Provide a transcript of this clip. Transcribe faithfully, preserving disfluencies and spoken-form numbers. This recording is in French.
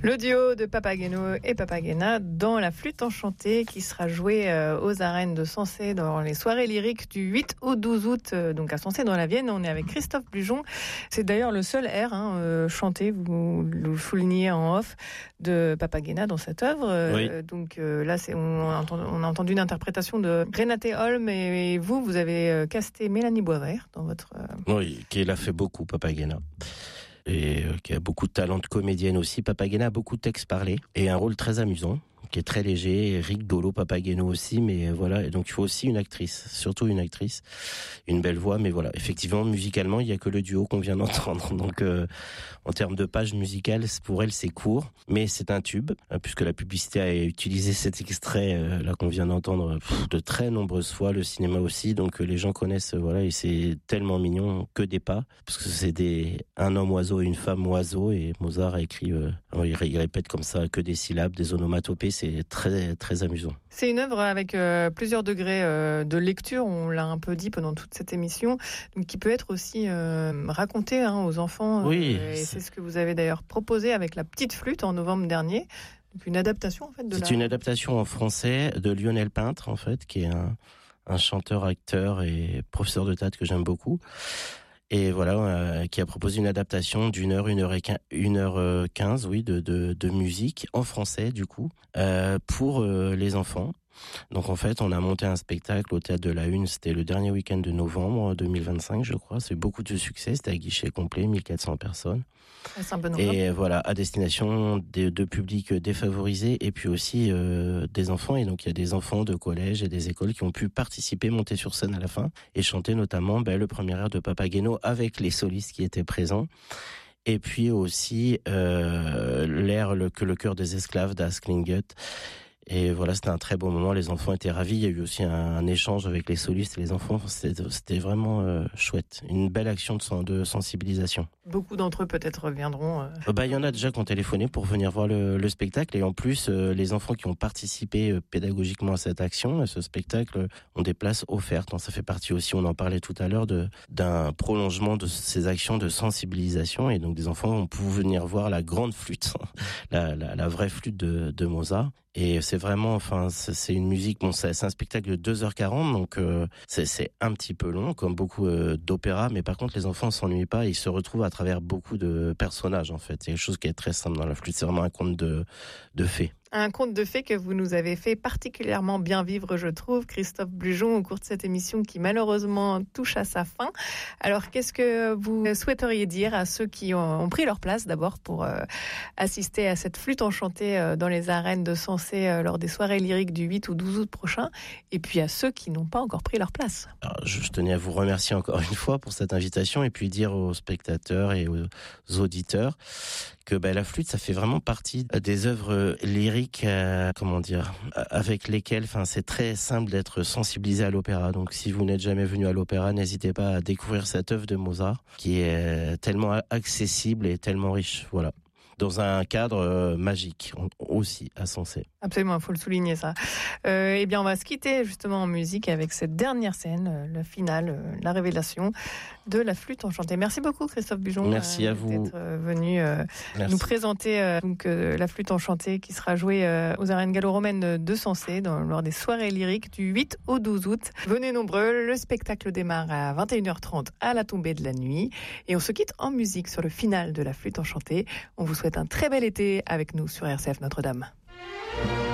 Le duo de Papageno et Papagena dans La Flûte Enchantée qui sera joué aux arènes de Sensé dans les soirées lyriques du huit au douze août, donc à Sensé dans la Vienne. On est avec Christophe Bujon. C'est d'ailleurs le seul air hein, euh, chanté, vous le soulignez en off, de Papagena dans cette œuvre. Oui. Euh, donc euh, là, c'est, on, a entendu, on a entendu une interprétation de Renate Holm et, et vous, vous avez euh, casté Mélanie Boisvert dans votre... Euh... Oui, qui l'a fait beaucoup, Papagena. Et euh, qui a beaucoup de talent de comédienne aussi. Papagena a beaucoup de textes parlés et un rôle très amusant, qui est très léger, rigolo, Papageno aussi, mais voilà. Et donc il faut aussi une actrice, surtout une actrice, une belle voix, mais voilà. Effectivement, musicalement, il y a que le duo qu'on vient d'entendre. Donc euh, en termes de page musicale, pour elle, c'est court, mais c'est un tube, hein, puisque la publicité a utilisé cet extrait euh, là qu'on vient d'entendre pff, de très nombreuses fois, le cinéma aussi. Donc euh, les gens connaissent, euh, voilà, et c'est tellement mignon, que des pas, parce que c'est des un homme oiseau et une femme oiseau, et Mozart a écrit, euh, il, il répète comme ça que des syllabes, des onomatopées. C'est très très amusant. C'est une œuvre avec euh, plusieurs degrés euh, de lecture, on l'a un peu dit pendant toute cette émission, donc qui peut être aussi euh, racontée hein, aux enfants. Oui. Euh, et c'est... c'est ce que vous avez d'ailleurs proposé avec La Petite Flûte en novembre dernier. Donc une adaptation en fait de C'est la... une adaptation en français de Lionel Peintre en fait, qui est un, un chanteur, acteur et professeur de théâtre que j'aime beaucoup. Et voilà, euh, qui a proposé une adaptation d'une heure, une heure et quinze, une heure quinze, oui, de, de, de musique en français, du coup, euh, pour euh, les enfants. Donc en fait, on a monté un spectacle au Théâtre de la Une, c'était le dernier week-end de novembre deux mille vingt-cinq, je crois. C'est beaucoup de succès, c'était à guichet complet, mille quatre cents personnes. C'est un bon nombre. Et voilà, à destination de, de publics défavorisés et puis aussi euh, des enfants. Et donc il y a des enfants de collège et des écoles qui ont pu participer, monter sur scène à la fin et chanter notamment ben, le premier air de Papageno avec les solistes qui étaient présents. Et puis aussi euh, l'air le, que le cœur des esclaves d'Asklinget. Et voilà, c'était un très beau moment. Les enfants étaient ravis. Il y a eu aussi un, un échange avec les solistes et les enfants. C'était, c'était vraiment euh, chouette. Une belle action de, de sensibilisation. Beaucoup d'entre eux peut-être reviendront. Euh... Bah, il y en a déjà qui ont téléphoné pour venir voir le, le spectacle. Et en plus, euh, les enfants qui ont participé euh, pédagogiquement à cette action, à ce spectacle, ont des places offertes. Donc, ça fait partie aussi, on en parlait tout à l'heure, de, d'un prolongement de ces actions de sensibilisation. Et donc, des enfants vont pouvoir venir voir la grande flûte, la, la, la vraie flûte de, de Mozart. Et c'est vraiment, enfin, c'est une musique. Bon, c'est, c'est un spectacle de deux heures quarante, donc euh, c'est, c'est un petit peu long, comme beaucoup euh, d'opéras. Mais par contre, les enfants s'ennuient pas. Ils se retrouvent à travers beaucoup de personnages, en fait. C'est quelque chose qui est très simple dans la flûte. C'est vraiment un conte de de fées. Un conte de fées que vous nous avez fait particulièrement bien vivre, je trouve, Christophe Bujon, au cours de cette émission qui malheureusement touche à sa fin. Alors, qu'est-ce que vous souhaiteriez dire à ceux qui ont pris leur place d'abord pour euh, assister à cette flûte enchantée euh, dans les arènes de Sensé euh, lors des soirées lyriques du huit ou douze août prochain, et puis à ceux qui n'ont pas encore pris leur place? Alors, je, je tenais à vous remercier encore une fois pour cette invitation et puis dire aux spectateurs et aux auditeurs que bah, la flûte, ça fait vraiment partie des œuvres lyriques, euh, comment dire, avec lesquelles, enfin, c'est très simple d'être sensibilisé à l'opéra. Donc, si vous n'êtes jamais venu à l'opéra, n'hésitez pas à découvrir cette œuvre de Mozart, qui est tellement accessible et tellement riche. Voilà. Dans un cadre euh, magique aussi à Sensé. Absolument, il faut le souligner ça. Euh, eh bien, on va se quitter justement en musique avec cette dernière scène, euh, la finale, euh, la révélation de La Flûte Enchantée. Merci beaucoup Christophe Bujon. Merci euh, à vous d'être euh, venu euh, nous présenter euh, donc euh, La Flûte Enchantée qui sera jouée euh, aux arènes gallo-romaines de Sensé dans, lors des soirées lyriques du huit au douze août. Venez nombreux, le spectacle démarre à vingt et une heures trente à la tombée de la nuit et on se quitte en musique sur le final de La Flûte Enchantée. On vous souhaite un très bel été avec nous sur R C F Notre-Dame.